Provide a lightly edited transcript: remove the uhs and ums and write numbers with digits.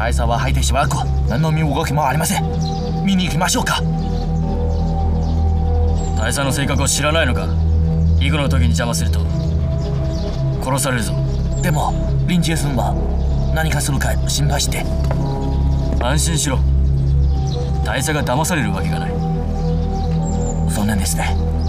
大佐は吐いてしばらく何の身動きもありません。見に行きましょうか。 大佐の性格を知らないのか。行くの時に邪魔すると殺されるぞ。 でも林ジェスンは何かするか心配して。 安心しろ。大佐が騙されるわけがない。 そうなんですね。